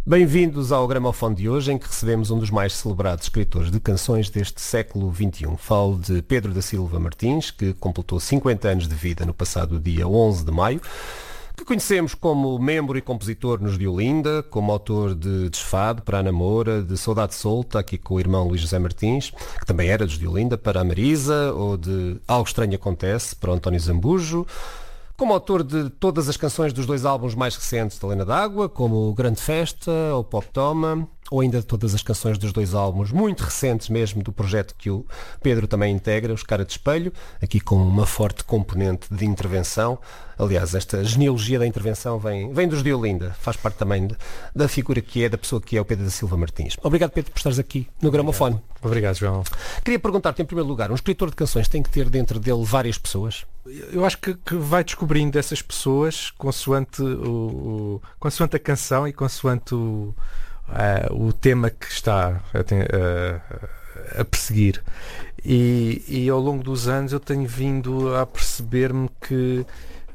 Bem-vindos ao Gramofone de hoje, em que recebemos um dos mais celebrados escritores de canções deste século XXI. Falo de Pedro da Silva Martins, que completou 50 anos de vida no passado dia 11 de maio, que conhecemos como membro e compositor nos de Olinda, como autor de Desfado para a Namora, de Saudade Solta, aqui com o irmão Luís José Martins, que também era dos de Olinda, para a Marisa, ou de Algo Estranho Acontece, para o António Zambujo, como autor de todas as canções dos dois álbuns mais recentes da Lena d'Água, como Grande Festa ou Pop Toma, ou ainda de todas as canções dos dois álbuns muito recentes mesmo do projeto que o Pedro também integra, Os Cara de Espelho, aqui com uma forte componente de intervenção. Aliás, esta genealogia da intervenção vem dos de Olinda, faz parte também da figura que é, da pessoa que é o Pedro da Silva Martins. Obrigado, Pedro, por estares aqui no Gramofone. Obrigado, João. Queria perguntar-te, em primeiro lugar, um escritor de canções tem que ter dentro dele várias pessoas? Eu acho que vai descobrindo essas pessoas consoante a canção e consoante o tema que está a perseguir. E ao longo dos anos eu tenho vindo a perceber-me que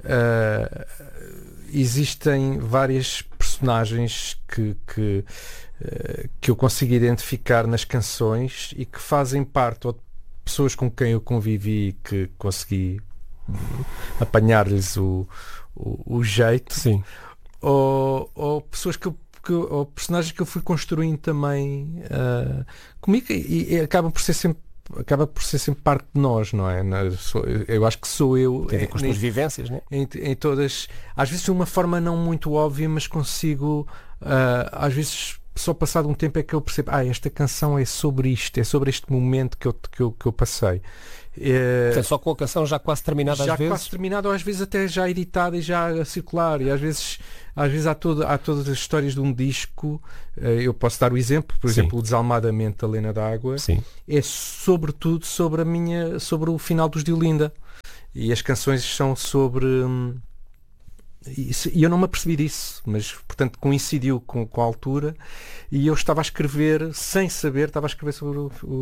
existem várias personagens que eu consigo identificar nas canções e que fazem parte, ou de pessoas com quem eu convivi, que consegui apanhar-lhes o jeito. Sim. Ou pessoas ou personagens que eu fui construindo também comigo e acaba por ser sempre parte de nós, não é? Eu acho que sou eu. Tem a ver com as tuas vivências, não é? Em todas, às vezes de uma forma não muito óbvia, mas consigo, às vezes só passado um tempo é que eu percebo, esta canção é sobre isto, é sobre este momento que eu passei. Portanto, só com a canção já quase terminada, já às vezes? quase terminada, ou às vezes até já editada e já a circular, e às vezes há todas as histórias de um disco. Eu posso dar o exemplo, por exemplo, o Desalmadamente da Lena d'Água. Sim. É sobretudo sobre o final dos de Olinda, e as canções são sobre isso, e eu não me apercebi disso, mas portanto coincidiu com a altura, e eu estava a escrever sem saber, sobre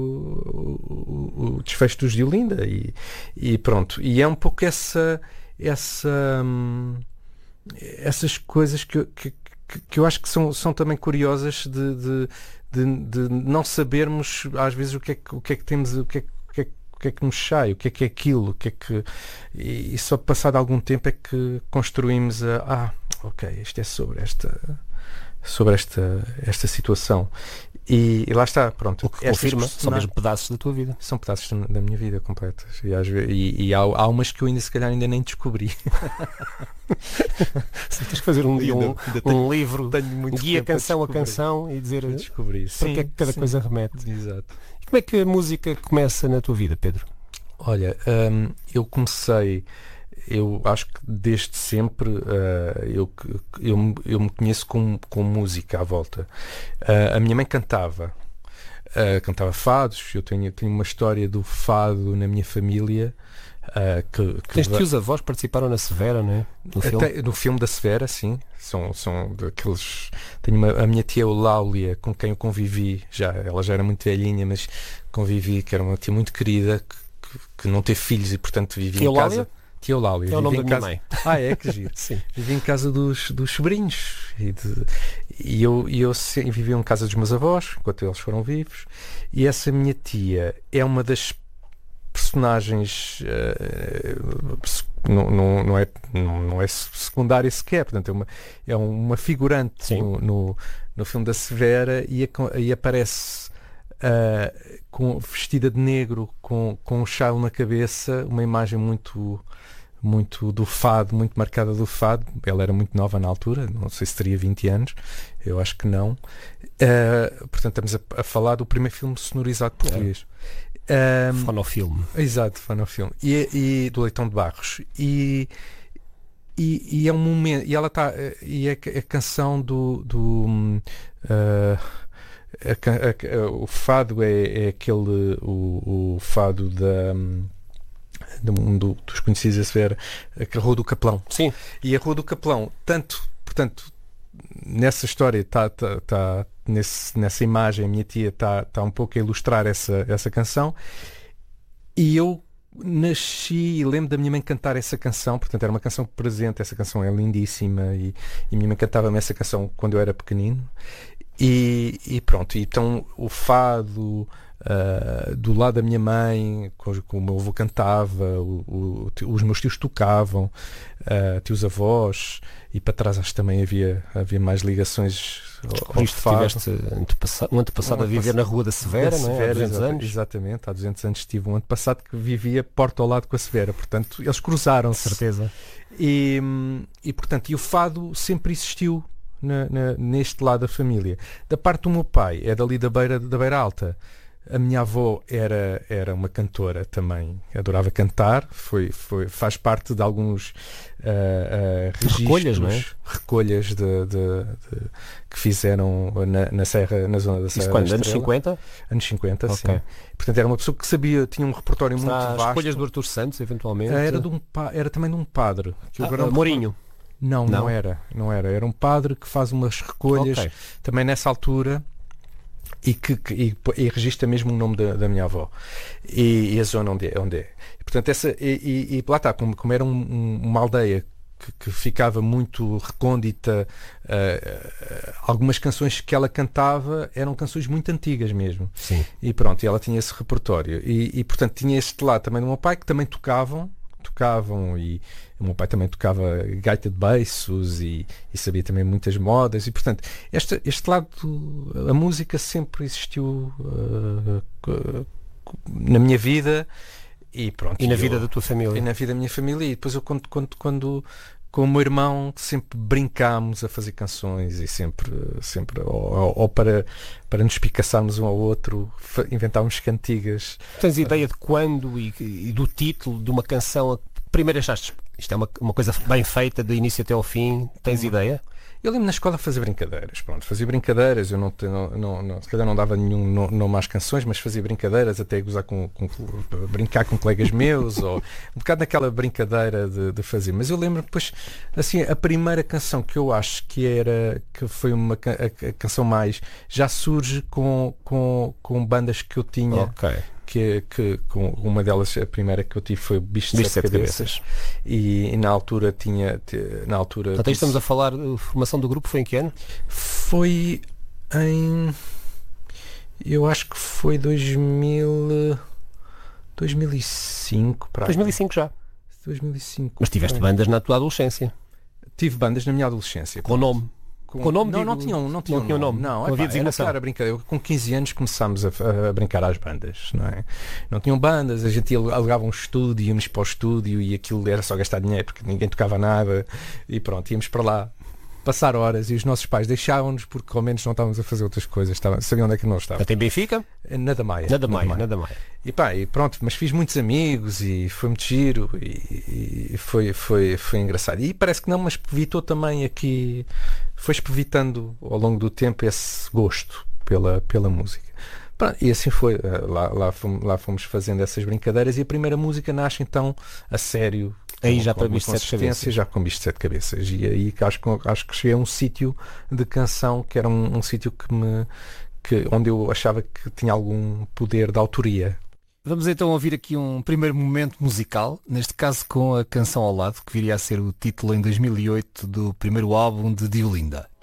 o desfecho dos de Olinda, e pronto, e é um pouco essas coisas que eu acho que são também curiosas de não sabermos às vezes o que é que temos, o que é que nos sai, o que é aquilo, e só passado algum tempo é que construímos ok, isto é sobre esta situação, e lá está, pronto. O que confirma, são mesmo pedaços da tua vida. São pedaços da minha vida completas, e há umas que eu se calhar ainda nem descobri. Tens que fazer um dia um livro, guia canção a canção, e dizer descobrir para que é que cada coisa remete. Exato. Como é que a música começa na tua vida, Pedro? Olha, eu acho que desde sempre eu me conheço com música à volta. A minha mãe cantava fados. Eu tenho uma história do fado na minha família. Tens tios avós que participaram na Severa, não é? No filme da Severa, sim. São daqueles. A minha tia Eulália, com quem eu convivi, ela já era muito velhinha, mas convivi, que era uma tia muito querida, que não teve filhos e portanto vivia em casa. Tia Eulália. É o nome da minha mãe. É que giro. Sim. Vivi em casa dos sobrinhos, e eu vivia em casa dos meus avós enquanto eles foram vivos, e essa minha tia é uma das personagens, não é secundária sequer, portanto é uma figurante no filme da Severa, e aparece vestida de negro, com um chale na cabeça, uma imagem muito do fado, muito marcada do fado. Ela era muito nova na altura, não sei se teria 20 anos, eu acho que não. Portanto, estamos a falar do primeiro filme sonorizado português. Fonofilme. Exato, Fonofilme. E do Leitão de Barros. E é um momento, e ela está, e a canção o fado é aquele, o fado dos conhecidos a ser a Rua do Capelão. Sim. E a Rua do Capelão, portanto, nessa história nessa imagem, a minha tia está um pouco a ilustrar essa canção, e eu nasci e lembro da minha mãe cantar essa canção, portanto era uma canção presente, essa canção é lindíssima e minha mãe cantava-me essa canção quando eu era pequenino e pronto, então o fado do lado da minha mãe, com o meu avô cantava, os meus tios tocavam, tios avós, e para trás acho que também havia mais ligações ao fado. Tiveste um antepassado a viver na Rua da Severa, não é? Há 200 anos. Exatamente, há 200 anos tive um antepassado que vivia porta ao lado com a Severa, portanto eles cruzaram-se. Certeza. E portanto, o fado sempre existiu neste lado da família. Da parte do meu pai, é dali da Beira Alta. A minha avó era uma cantora também, adorava cantar, faz parte de alguns registros, recolhas que fizeram na zona da Serra. Isso quando? Anos 50? Anos 50, okay. Sim. Portanto, era uma pessoa que sabia, tinha um repertório muito vasto. Recolhas do Artur Santos, eventualmente? Era também de um padre. Que Mourinho? Não era. Era um padre que faz umas recolhas, também nessa altura, e registra mesmo o nome da minha avó e a zona onde é. E, portanto, lá está, como era uma aldeia que ficava muito recôndita, algumas canções que ela cantava eram canções muito antigas mesmo. Sim. E pronto, e ela tinha esse repertório e portanto tinha este lado também do meu pai, que também tocavam, e o meu pai também tocava gaita de beiços e sabia também muitas modas, e portanto este lado, a música sempre existiu na minha vida e pronto. E na vida da tua família? E na vida da minha família, e depois eu quando com o meu irmão sempre brincámos a fazer canções e sempre ou para nos picaçarmos um ao outro, inventávamos cantigas. Tens ideia de quando e do título de uma canção que primeiro achaste isto é uma coisa bem feita do início até ao fim? Tens ideia? Eu lembro na escola fazer brincadeiras, fazia brincadeiras, eu se calhar não dava nenhum nome às canções, mas fazia brincadeiras, até gozar brincar com colegas meus, ou um bocado naquela brincadeira de fazer. Mas eu lembro depois, assim, a primeira canção que eu acho que foi a canção mais, já surge com bandas que eu tinha. Ok. Que com uma delas, a primeira que eu tive foi Bicho de Sete Cabeças. E na altura Portanto, estamos a falar, a formação do grupo foi em que ano? Foi em... Eu acho que foi 2005. 2005 já? 2005. Mas tiveste bandas na tua adolescência? Tive bandas na minha adolescência. Com nome? Com nome? Não tinham nome. Não, havia designação. Era brincadeira. Com 15 anos começámos a brincar às bandas, não é? Não tinham bandas, a gente alugava um estúdio, íamos para o estúdio e aquilo era só gastar dinheiro porque ninguém tocava nada e pronto, íamos para lá passar horas e os nossos pais deixavam-nos porque ao menos não estávamos a fazer outras coisas, sabiam onde é que não estava. Até em Benfica? Nada mais. E pronto, mas fiz muitos amigos e foi muito giro e foi engraçado. E parece que não, mas evitou também aqui, foi evitando ao longo do tempo esse gosto pela música. Pronto, e assim foi, lá fomos fazendo essas brincadeiras e a primeira música nasce então a sério. Aí já para Bicho de Sete Cabeças. Já com Bicho de Sete Cabeças. E aí acho que cheguei a um sítio de canção que era um sítio onde eu achava que tinha algum poder de autoria. Vamos então ouvir aqui um primeiro momento musical, neste caso com a Canção ao Lado, que viria a ser o título em 2008 do primeiro álbum de Diolinda.